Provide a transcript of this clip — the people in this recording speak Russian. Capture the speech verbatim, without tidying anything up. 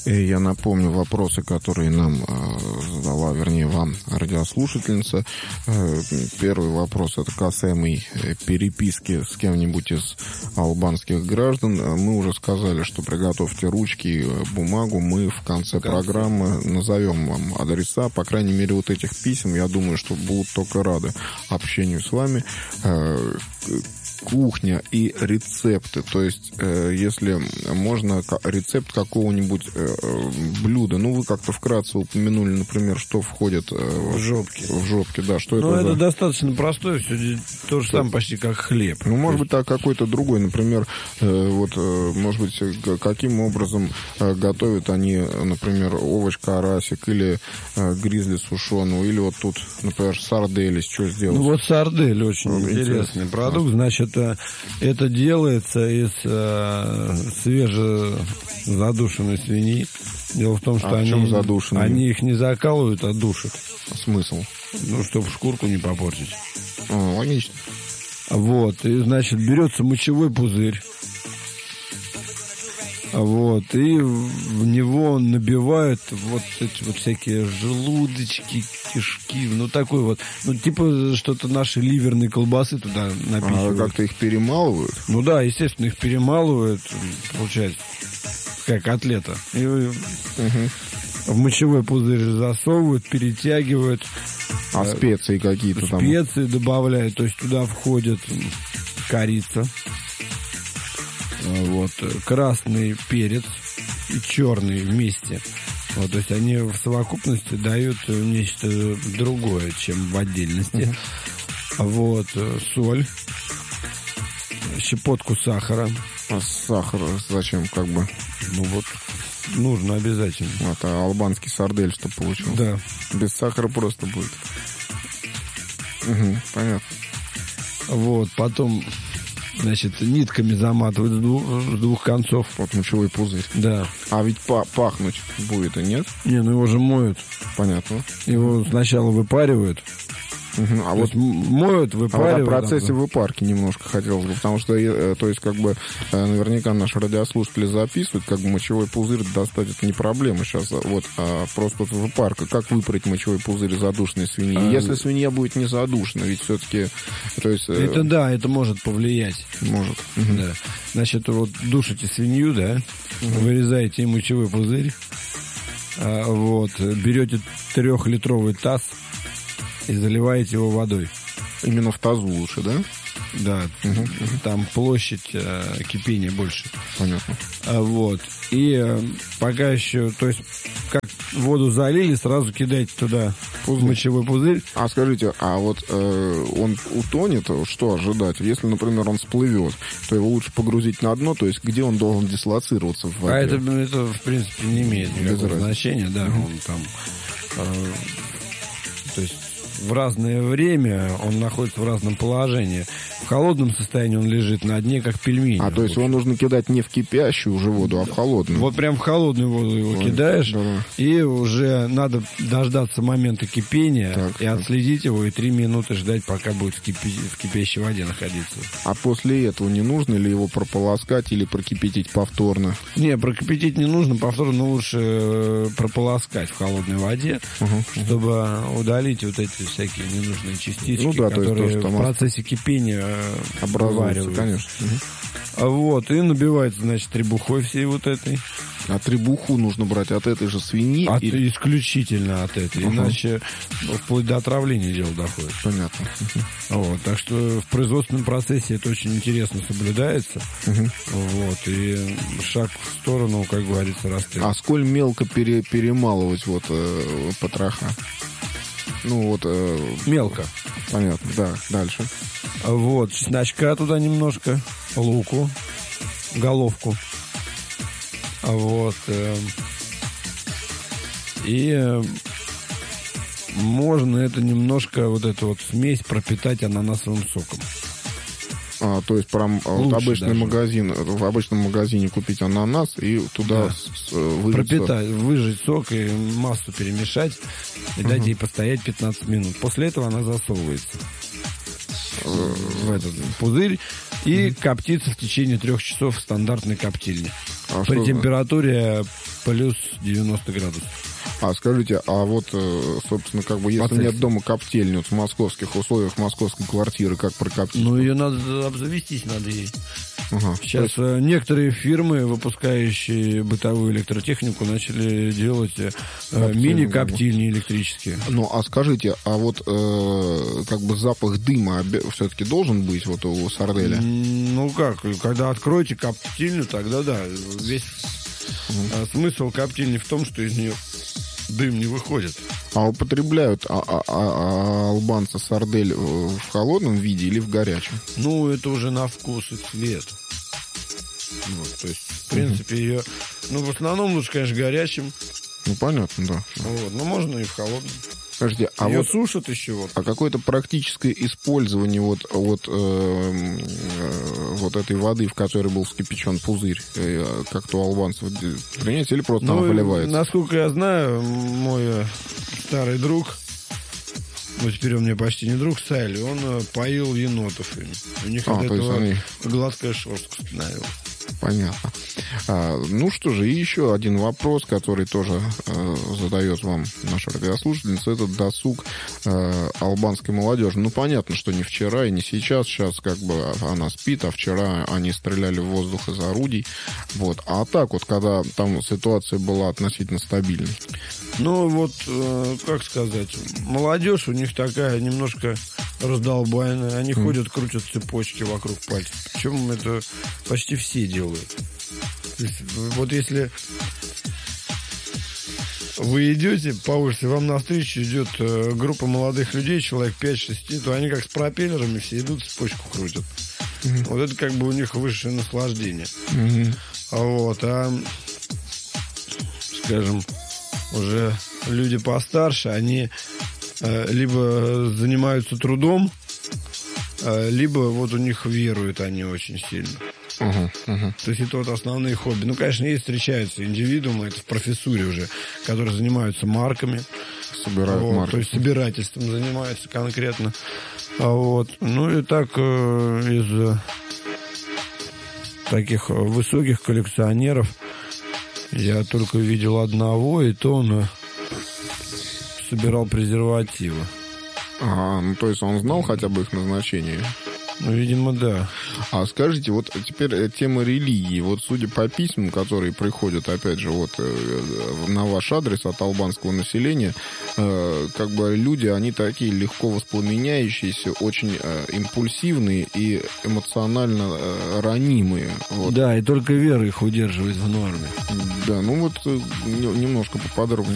И я напомню вопросы, которые нам задала, вернее, вам радиослушательница. Первый вопрос — это касаемый переписки с кем-нибудь из албанских граждан. Мы уже сказали, что приготовьте ручки, бумагу. Мы в конце, в конце программы назовем вам адреса. По крайней мере, вот этих писем, я думаю, что будут только рады общению с вами. Кухня и рецепты. То есть, э, если можно, рецепт какого-нибудь э, блюда. Ну, вы как-то вкратце упомянули, например, что входит э, в жопки. В жопки, да. Что ну, это? это за... достаточно простое, все то же самое почти как хлеб. Ну, может быть, так какой-то другой. Например, э, вот, э, может быть, каким образом э, готовят они, например, овощ карасик или э, гризли сушеного, или вот тут, например, сардели, что сделать? Ну, вот сардель очень ну, интересный интересно. продукт. Значит, это делается из э, свежезадушенной свиньи. Дело в том, что а они, они их не закалывают, а душат. Смысл? Ну, чтобы шкурку не попортить. А, логично. Вот, и, значит, берется мочевой пузырь. Вот, и в него набивают вот эти вот всякие желудочки, кишки, ну такой вот, ну типа что-то наши ливерные колбасы туда напихивают. А как-то их перемалывают? Ну да, естественно, их перемалывают, получается, как котлета. И угу. в мочевой пузырь засовывают, перетягивают. А специи какие-то там? Специи добавляют, то есть туда входит корица. Вот, красный перец и черный вместе. Вот, то есть они в совокупности дают нечто другое, чем в отдельности. Uh-huh. Вот, соль, щепотку сахара. А сахар зачем, как бы? Ну вот, нужно обязательно. Это албанский сардель, что получил. Да. Без сахара просто будет. Угу, понятно. Вот, потом... Значит, нитками заматывают с двух, с двух концов. Вот мочевой пузырь. Да. А ведь пахнуть будет, и нет? Не, ну его же моют. Понятно. Его сначала выпаривают. Угу. А то вот моют, выпаривают. А вот о процессе выпарки немножко хотелось бы, потому что, то есть, как бы, наверняка наши радиослушатели записывают, как бы мочевой пузырь достать это не проблема сейчас, вот, а просто выпарка. Как выпарить мочевой пузырь из задушенной свиньи? А... Если свинья будет не задушена, ведь все-таки, то есть... Это да, это может повлиять. Может. Угу. Да. Значит, вот душите свинью, да, угу. вырезаете ей мочевой пузырь, вот, берете трехлитровый таз, и заливаете его водой. Именно в тазу лучше, да? Да. Угу, угу. Там площадь э, кипения больше. Понятно. А, вот. И э, пока еще, то есть, как воду залили, сразу кидайте туда пузырь. Мочевой пузырь. А скажите, а вот э, он утонет, что ожидать? Если, например, он всплывет, то его лучше погрузить на дно, то есть где он должен дислоцироваться в воде? А это, это в принципе, не имеет никакого значения, да. Угу. Он там... Э, то есть, в разное время он находится в разном положении. В холодном состоянии он лежит на дне, как пельмени. А, то есть его нужно кидать не в кипящую уже воду, а в холодную. Вот прям в холодную воду его Ой, кидаешь, да. И уже надо дождаться момента кипения так, и отследить его, и три минуты ждать, пока будет в, кипи... в кипящей воде находиться. А после этого не нужно ли его прополоскать или прокипятить повторно? Не, прокипятить не нужно, повторно лучше прополоскать в холодной воде, угу, чтобы удалить вот эти всякие ненужные частички, ну, да, которые то, то, в процессе кипения образуются, конечно. Угу. Вот, и набивается, значит, требухой всей вот этой. А требуху нужно брать от этой же свиньи? От, или... Исключительно от этой, угу. Иначе вплоть до отравления дело доходит. Понятно. Угу. Вот, так что в производственном процессе это очень интересно соблюдается. Угу. Вот, и шаг в сторону, как говорится, расстрел. А сколь мелко пере, перемалывать вот э, потроха? Ну вот... Э, Мелко. Понятно, да. Дальше. Вот, чесночка туда немножко, луку, головку. Вот. Э, и э, можно это немножко, вот эту вот смесь пропитать ананасовым соком. А, то есть прям вот обычный даже. магазин, в обычном магазине купить ананас и туда да. с, выжать пропитать, сок. выжать сок и массу перемешать и uh-huh. дать ей постоять пятнадцать минут. После этого она засовывается uh-huh. в этот пузырь и uh-huh. коптится в течение трех часов в стандартной коптильне. А при температуре плюс девяносто градусов. А скажите, а вот, собственно, как бы, если нет дома коптильни, вот в московских условиях, московской квартиры, как прокоптить? Ну, ее надо обзавестись, надо ей. Ага. Сейчас есть... некоторые фирмы, выпускающие бытовую электротехнику, начали делать э, мини-коптильни электрические. Ну, а скажите, а вот э, как бы запах дыма все-таки должен быть вот у сарделя? Ну как, когда откроете коптильню, тогда да. Весь угу. смысл коптильни в том, что из нее дым не выходит. А употребляют а, а, а, албанцы сардель в холодном виде или в горячем? Ну, это уже на вкус и цвет. Вот, то есть, в принципе, mm-hmm. ее... Ну, в основном лучше, конечно, горячим. Ну, понятно, да. Вот, но можно и в холодном. Подожди, а ее вот сушат еще. Вот. А какое-то практическое использование вот, вот, э, э, вот этой воды, в которой был вскипячен пузырь, э, как-то у албанцев применяется или просто ну, она поливается? Насколько я знаю, мой старый друг, ну теперь он мне почти не друг, Сайли, он поил енотов им. У них а, от этого они... гладкая шерстка становилась. Понятно. А, ну что же, и еще один вопрос, который тоже э, задает вам наша радиослушательница, это досуг э, албанской молодежи. Ну, понятно, что не вчера и не сейчас. Сейчас как бы она спит, а вчера они стреляли в воздух из орудий. Вот. А так вот, когда там ситуация была относительно стабильной? Ну, вот, э, как сказать, молодежь у них такая немножко раздолбайная. Они mm. ходят, крутят цепочки вокруг пальцев. Причем это почти все делают. То есть, вот если вы идете по улице, вам навстречу идет э, группа молодых людей, человек пять-шесть, то они как с пропеллерами все идут, цепочку крутят. Mm-hmm. Вот это как бы у них высшее наслаждение. Mm-hmm. А вот, а скажем, уже люди постарше, они э, либо занимаются трудом, э, либо вот у них веруют они очень сильно. Uh-huh, uh-huh. То есть это вот основные хобби. Ну, конечно, есть встречаются индивидуумы, это в профессуре уже, которые занимаются марками. Собирают вот, марки. То есть собирательством занимаются конкретно. А вот. Ну и так э, из э, таких высоких коллекционеров я только видел одного, и то он э, собирал презервативы. Ага, ну то есть он знал хотя бы их назначение? Ну, видимо, да. А скажите, вот теперь тема религии. Вот судя по письмам, которые приходят, опять же, вот на ваш адрес от албанского населения, как бы люди, они такие легко воспламеняющиеся, очень импульсивные и эмоционально ранимые. Вот. Да, и только вера их удерживает в норме. Да, ну вот немножко поподробнее.